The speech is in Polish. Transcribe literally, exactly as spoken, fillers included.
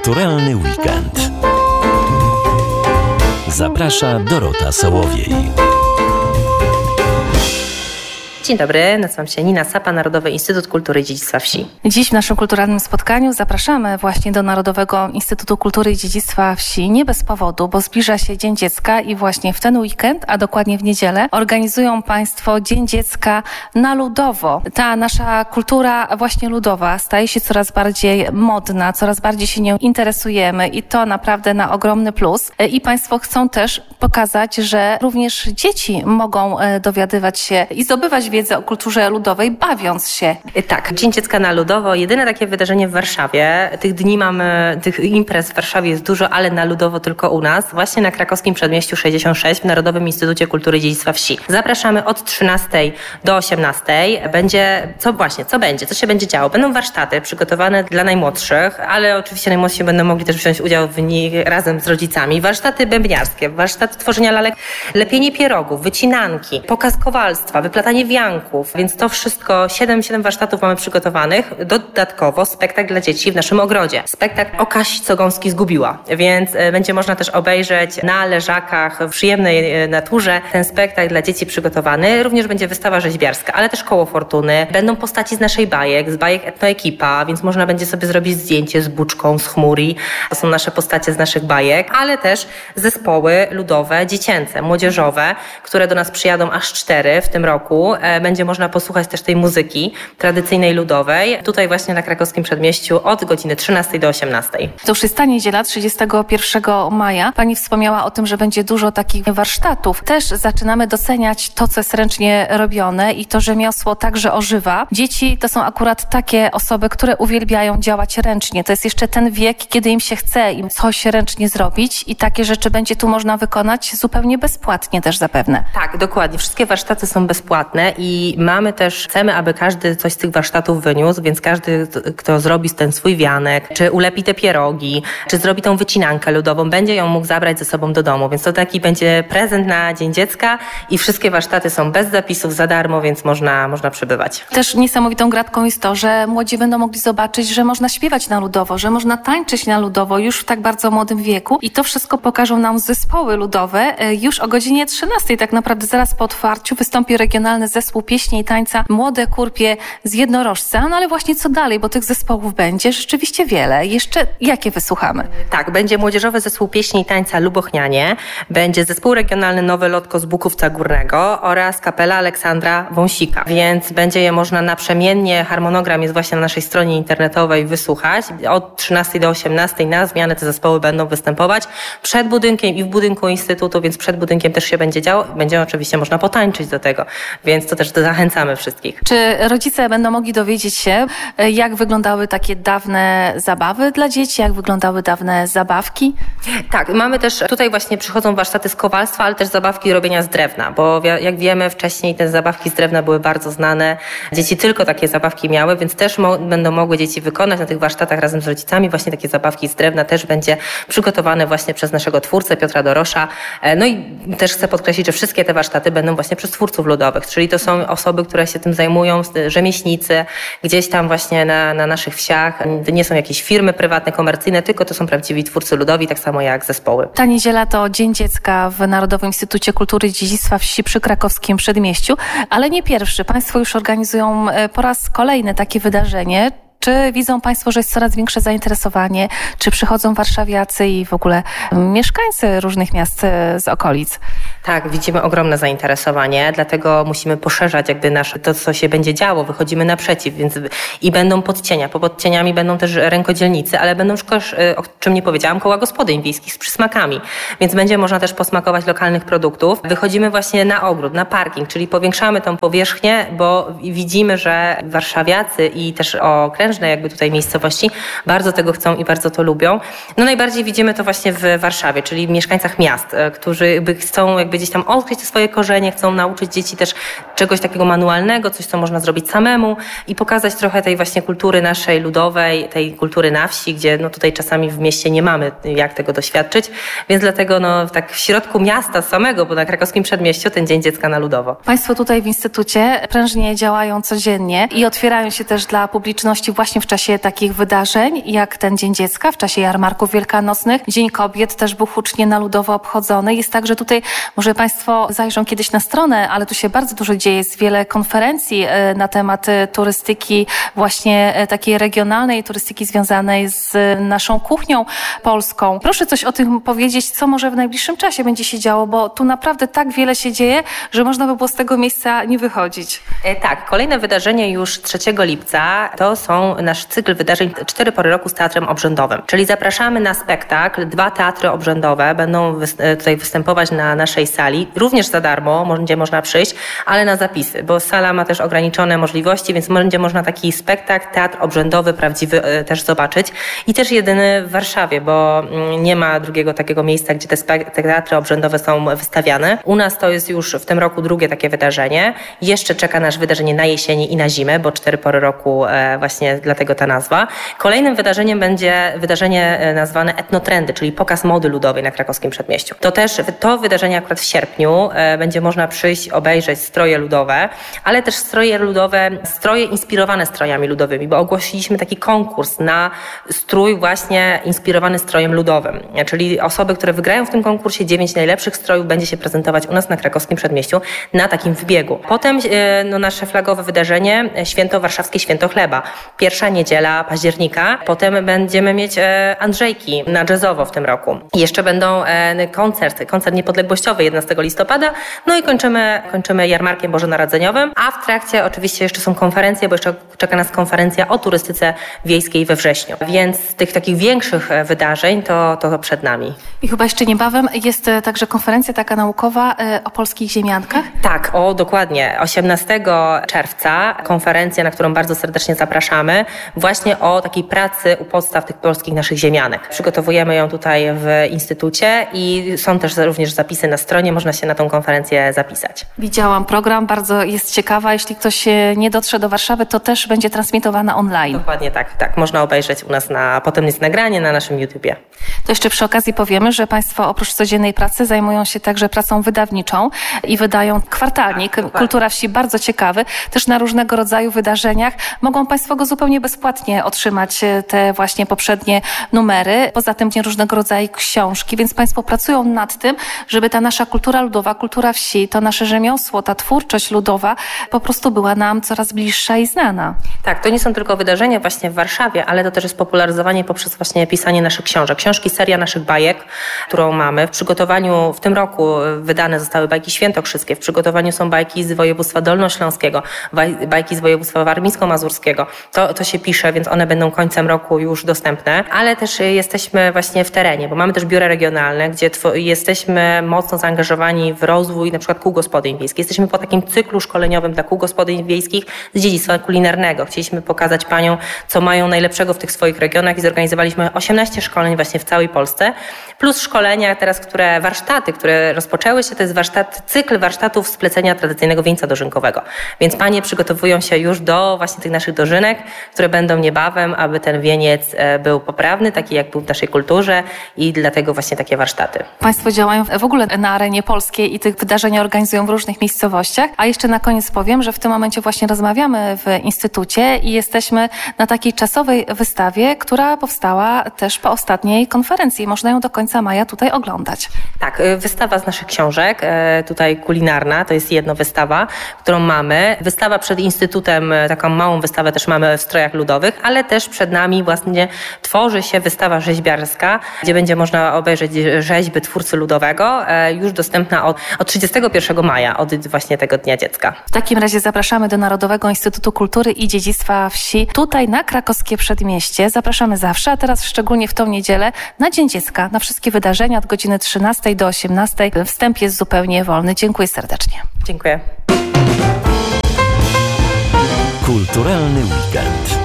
Kulturalny weekend. Zaprasza Dorota Sołowiej. Dzień dobry, nazywam się Nina Sapa, Narodowy Instytut Kultury i Dziedzictwa Wsi. Dziś w naszym kulturalnym spotkaniu zapraszamy właśnie do Narodowego Instytutu Kultury i Dziedzictwa Wsi. Nie bez powodu, bo zbliża się Dzień Dziecka i właśnie w ten weekend, a dokładnie w niedzielę, organizują Państwo Dzień Dziecka na ludowo. Ta nasza kultura właśnie ludowa staje się coraz bardziej modna, coraz bardziej się nią interesujemy i to naprawdę na ogromny plus. I Państwo chcą też pokazać, że również dzieci mogą dowiadywać się i zdobywać wiedzę o kulturze ludowej, bawiąc się. Tak, Dzień Dziecka na ludowo, jedyne takie wydarzenie w Warszawie. Tych dni mamy, tych imprez w Warszawie jest dużo, ale na ludowo tylko u nas, właśnie na Krakowskim Przedmieściu sześćdziesiąt sześć w Narodowym Instytucie Kultury i Dziedzictwa Wsi. Zapraszamy od trzynastej do osiemnastej. Będzie, co właśnie, co będzie, co się będzie działo? Będą warsztaty przygotowane dla najmłodszych, ale oczywiście najmłodsi będą mogli też wziąć udział w nich razem z rodzicami. Warsztaty bębniarskie, warsztaty tworzenia lalek, lepienie pierogów, wycinanki, pokaz kowalstwa, wyplatanie wianków, więc to wszystko, siedem, siedem warsztatów mamy przygotowanych. Dodatkowo spektakl dla dzieci w naszym ogrodzie. Spektakl o Kasi, co gąski zgubiła, więc będzie można też obejrzeć na leżakach w przyjemnej naturze ten spektakl dla dzieci przygotowany. Również będzie wystawa rzeźbiarska, ale też koło fortuny. Będą postaci z naszej bajek, z bajek Etnoekipa, więc można będzie sobie zrobić zdjęcie z Buczką, z Chmurii. To są nasze postacie z naszych bajek, ale też zespoły ludowe, dziecięce, młodzieżowe, które do nas przyjadą aż cztery w tym roku. Będzie można posłuchać też tej muzyki tradycyjnej, ludowej. Tutaj właśnie na Krakowskim Przedmieściu od godziny trzynastej do osiemnastej. To już jest ta niedziela, trzydziestego pierwszego maja. Pani wspomniała o tym, że będzie dużo takich warsztatów. Też zaczynamy doceniać to, co jest ręcznie robione i to rzemiosło także ożywa. Dzieci to są akurat takie osoby, które uwielbiają działać ręcznie. To jest jeszcze ten wiek, kiedy im się chce im coś ręcznie zrobić i takie rzeczy będzie tu można wykonać zupełnie bezpłatnie też zapewne. Tak, dokładnie. Wszystkie warsztaty są bezpłatne i mamy też, chcemy, aby każdy coś z tych warsztatów wyniósł, więc każdy, kto zrobi ten swój wianek, czy ulepi te pierogi, czy zrobi tą wycinankę ludową, będzie ją mógł zabrać ze sobą do domu, więc to taki będzie prezent na Dzień Dziecka i wszystkie warsztaty są bez zapisów, za darmo, więc można, można przybywać. Też niesamowitą gratką jest to, że młodzi będą mogli zobaczyć, że można śpiewać na ludowo, że można tańczyć na ludowo już w tak bardzo młodym wieku i to wszystko pokażą nam zespoły ludowe. Już o godzinie trzynastej, tak naprawdę zaraz po otwarciu, wystąpi regionalny zespół pieśni i tańca Młode Kurpie z Jednorożca. No ale właśnie co dalej, bo tych zespołów będzie rzeczywiście wiele. Jeszcze jakie wysłuchamy? Tak, będzie młodzieżowy zespół pieśni i tańca Lubochnianie, będzie zespół regionalny Nowe Lotko z Bukówca Górnego oraz kapela Aleksandra Wąsika, więc będzie je można naprzemiennie, harmonogram jest właśnie na naszej stronie internetowej, wysłuchać. Od trzynastej do osiemnastej na zmianę te zespoły będą występować przed budynkiem i w budynku Instytutu, więc przed budynkiem też się będzie działo. Będzie oczywiście można potańczyć do tego, więc to też zachęcamy wszystkich. Czy rodzice będą mogli dowiedzieć się, jak wyglądały takie dawne zabawy dla dzieci, jak wyglądały dawne zabawki? Tak, mamy też, tutaj właśnie przychodzą warsztaty z kowalstwa, ale też zabawki robienia z drewna, bo jak wiemy wcześniej te zabawki z drewna były bardzo znane. Dzieci tylko takie zabawki miały, więc też mo- będą mogły dzieci wykonać na tych warsztatach razem z rodzicami. Właśnie takie zabawki z drewna też będzie przygotowane właśnie przez naszego twórcę Piotra Dorosza. No i też chcę podkreślić, że wszystkie te warsztaty będą właśnie przez twórców ludowych, czyli to są osoby, które się tym zajmują, rzemieślnicy, gdzieś tam właśnie na, na naszych wsiach. To nie są jakieś firmy prywatne, komercyjne, tylko to są prawdziwi twórcy ludowi, tak samo jak zespoły. Ta niedziela to Dzień Dziecka w Narodowym Instytucie Kultury i Dziedzictwa Wsi przy Krakowskim Przedmieściu, ale nie pierwszy. Państwo już organizują po raz kolejny takie wydarzenie. Czy widzą Państwo, że jest coraz większe zainteresowanie? Czy przychodzą warszawiacy i w ogóle mieszkańcy różnych miast z okolic? Tak, widzimy ogromne zainteresowanie, dlatego musimy poszerzać jakby nasze, to, co się będzie działo. Wychodzimy naprzeciw, więc i będą podcienia. Po podcieniami będą też rękodzielnicy, ale będą też, o czym nie powiedziałam, koła gospodyń wiejskich z przysmakami, więc będzie można też posmakować lokalnych produktów. Wychodzimy właśnie na ogród, na parking, czyli powiększamy tą powierzchnię, bo widzimy, że warszawiacy i też okrężne jakby tutaj miejscowości bardzo tego chcą i bardzo to lubią. No najbardziej widzimy to właśnie w Warszawie, czyli w mieszkańcach miast, którzy jakby chcą jakby sobie gdzieś tam odkryć swoje korzenie, chcą nauczyć dzieci też czegoś takiego manualnego, coś, co można zrobić samemu i pokazać trochę tej właśnie kultury naszej ludowej, tej kultury na wsi, gdzie no tutaj czasami w mieście nie mamy jak tego doświadczyć, więc dlatego no tak w środku miasta samego, bo na krakowskim przedmieściu ten Dzień Dziecka na Ludowo. Państwo tutaj w Instytucie prężnie działają codziennie i otwierają się też dla publiczności właśnie w czasie takich wydarzeń, jak ten Dzień Dziecka, w czasie jarmarków wielkanocnych. Dzień Kobiet też był hucznie na Ludowo obchodzony. Jest tak, że tutaj może Państwo zajrzą kiedyś na stronę, ale tu się bardzo dużo dzieje. Jest wiele konferencji na temat turystyki właśnie takiej regionalnej, turystyki związanej z naszą kuchnią polską. Proszę coś o tym powiedzieć, co może w najbliższym czasie będzie się działo, bo tu naprawdę tak wiele się dzieje, że można by było z tego miejsca nie wychodzić. E, tak, kolejne wydarzenie już trzeciego lipca to są nasz cykl wydarzeń Cztery Pory Roku z Teatrem Obrzędowym. Czyli zapraszamy na spektakl. Dwa teatry obrzędowe będą wys- tutaj występować na naszej sali. Również za darmo, będzie można przyjść, ale na zapisy, bo sala ma też ograniczone możliwości, więc będzie można taki spektakl, teatr obrzędowy prawdziwy e, też zobaczyć. I też jedyny w Warszawie, bo mm, nie ma drugiego takiego miejsca, gdzie te, spek- te teatry obrzędowe są wystawiane. U nas to jest już w tym roku drugie takie wydarzenie. Jeszcze czeka nas wydarzenie na jesieni i na zimę, bo cztery pory roku e, właśnie dlatego ta nazwa. Kolejnym wydarzeniem będzie wydarzenie e, nazwane Etnotrendy, czyli pokaz mody ludowej na krakowskim przedmieściu. To też to wydarzenie akurat w sierpniu e, będzie można przyjść, obejrzeć stroje ludowe, ale też stroje ludowe, stroje inspirowane strojami ludowymi, bo ogłosiliśmy taki konkurs na strój właśnie inspirowany strojem ludowym. Czyli osoby, które wygrają w tym konkursie, dziewięć najlepszych strojów będzie się prezentować u nas na krakowskim przedmieściu na takim wybiegu. Potem no, nasze flagowe wydarzenie Święto Warszawskie Święto Chleba. Pierwsza niedziela października. Potem będziemy mieć e, Andrzejki na jazzowo w tym roku. I jeszcze będą e, koncert, koncert niepodległościowy jedenastego listopada. No i kończymy, kończymy jarmarkiem bożonarodzeniowym. A w trakcie oczywiście jeszcze są konferencje, bo jeszcze czeka nas konferencja o turystyce wiejskiej we wrześniu. Więc z tych takich większych wydarzeń to, to przed nami. I chyba jeszcze niebawem jest także konferencja taka naukowa o polskich ziemiankach? Tak, o dokładnie. osiemnastego czerwca konferencja, na którą bardzo serdecznie zapraszamy, właśnie o takiej pracy u podstaw tych polskich naszych ziemianek. Przygotowujemy ją tutaj w Instytucie i są też również zapisy na stronie, można się na tą konferencję zapisać. Widziałam program, bardzo jest ciekawa. Jeśli ktoś nie dotrze do Warszawy, to też będzie transmitowana online. Dokładnie tak, tak. Można obejrzeć u nas na, potem jest nagranie na naszym YouTubie. To jeszcze przy okazji powiemy, że Państwo oprócz codziennej pracy zajmują się także pracą wydawniczą i wydają kwartalnik tak, Kultura Wsi, bardzo ciekawy, też na różnego rodzaju wydarzeniach. Mogą Państwo go zupełnie bezpłatnie otrzymać, te właśnie poprzednie numery. Poza tym różnego rodzaju książki, więc Państwo pracują nad tym, żeby ta nasza kultura ludowa, kultura wsi, to nasze rzemiosło, ta twórczość ludowa po prostu była nam coraz bliższa i znana. Tak, to nie są tylko wydarzenia właśnie w Warszawie, ale to też jest popularyzowanie poprzez właśnie pisanie naszych książek. Książki, seria naszych bajek, którą mamy. W przygotowaniu w tym roku wydane zostały bajki świętokrzyskie. W przygotowaniu są bajki z województwa dolnośląskiego, bajki z województwa warmińsko-mazurskiego. To, to się pisze, więc one będą końcem roku już dostępne. Ale też jesteśmy właśnie w terenie, bo mamy też biura regionalne, gdzie tw- jesteśmy mocno zaangażowani w rozwój na przykład kół gospodyń wiejskich. Jesteśmy po takim cyklu szkoleniowym dla kół gospodyń wiejskich z dziedzictwa kulinarnego. Chcieliśmy pokazać paniom, co mają najlepszego w tych swoich regionach i zorganizowaliśmy osiemnaście szkoleń właśnie w całej Polsce. Plus szkolenia teraz, które warsztaty, które rozpoczęły się, to jest warsztat, cykl warsztatów z plecenia tradycyjnego wieńca dożynkowego. Więc panie przygotowują się już do właśnie tych naszych dożynek, które będą niebawem, aby ten wieniec był poprawny, taki jak był w naszej kulturze i dlatego właśnie takie warsztaty. Państwo działają w ogóle na arenie polskiej i tych wydarzeń organizują w różnych miejscowościach. A jeszcze na koniec powiem, że w tym momencie właśnie rozmawiamy w Instytucie i jesteśmy na takiej czasowej wystawie, która powstała też po ostatniej konferencji. Można ją do końca maja tutaj oglądać. Tak, wystawa z naszych książek, tutaj kulinarna, to jest jedna wystawa, którą mamy. Wystawa przed Instytutem, taką małą wystawę też mamy w strojach ludowych, ale też przed nami właśnie tworzy się wystawa rzeźbiarska, gdzie będzie można obejrzeć rzeźby twórcy ludowego, już dostępna od, od trzydziestego pierwszego maja, od właśnie tego Dnia Dziecka. W takim razie zapraszamy do Narodowego Instytutu Kultury i Dziedzictwa Wsi, tutaj na krakowskie przedmieście. Zapraszamy zawsze, a teraz szczególnie w tą niedzielę na Dzień Dziecka, na wszystkie wydarzenia od godziny trzynastej do osiemnastej. Wstęp jest zupełnie wolny. Dziękuję serdecznie. Dziękuję. Kulturalny weekend.